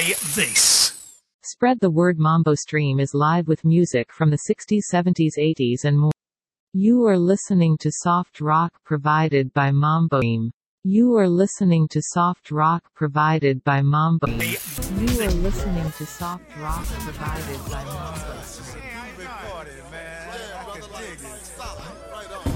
Play this. Spread the word. Mambo Stream is live with music from the 60s, 70s, 80s and more. You are listening to soft rock provided by Mambo Stream. You are listening to soft rock provided by Mambo. You are listening to soft rock provided by Mambo.